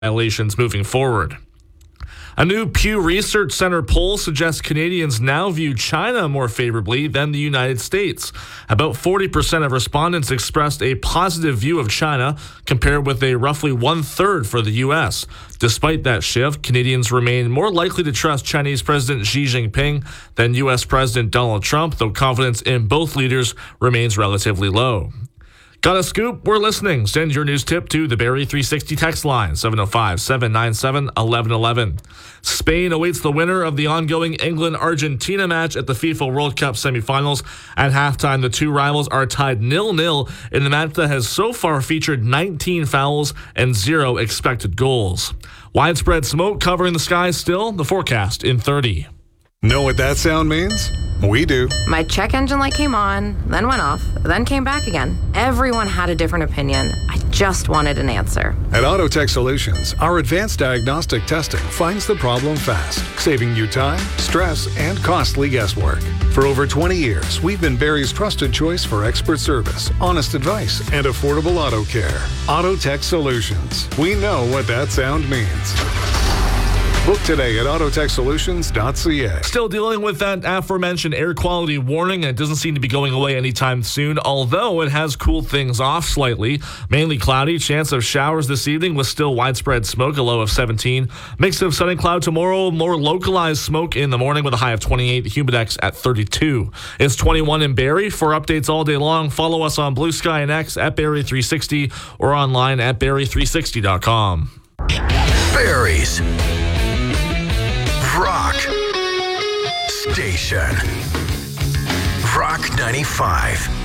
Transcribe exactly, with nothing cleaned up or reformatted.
violations moving forward. A new Pew Research Center poll suggests Canadians now view China more favorably than the United States. About forty percent of respondents expressed a positive view of China, compared with a roughly one-third for the U S. Despite that shift, Canadians remain more likely to trust Chinese President Xi Jinping than U S President Donald Trump, though confidence in both leaders remains relatively low. Got a scoop? We're listening. Send your news tip to the Barrie three sixty text line, seven oh five, seven nine seven, one one one one. Spain awaits the winner of the ongoing England-Argentina match at the FIFA World Cup semifinals. At halftime, the two rivals are tied nil nil in the match that has so far featured nineteen fouls and zero expected goals. Widespread smoke covering the skies still. The forecast in thirty. Know what that sound means? We do. My check engine light came on, then went off, then came back again. Everyone had a different opinion. I just wanted an answer. At Autotech Solutions, our advanced diagnostic testing finds the problem fast, saving you time, stress, and costly guesswork. For over twenty years, we've been Barrie's trusted choice for expert service, honest advice, and affordable auto care. Autotech Solutions. We know what that sound means. Book today at autotech solutions dot c a. Still dealing with that aforementioned air quality warning. It doesn't seem to be going away anytime soon, although it has cooled things off slightly. Mainly cloudy, chance of showers this evening with still widespread smoke, a low of seventeen. Mix of sun and cloud tomorrow, more localized smoke in the morning with a high of twenty-eight. Humidex at thirty-two. It's twenty-one in Barrie. For updates all day long, follow us on Blue Sky and X at Barrie three sixty or online at barrie three sixty dot com. Barrie's Rock Station. Rock ninety-five.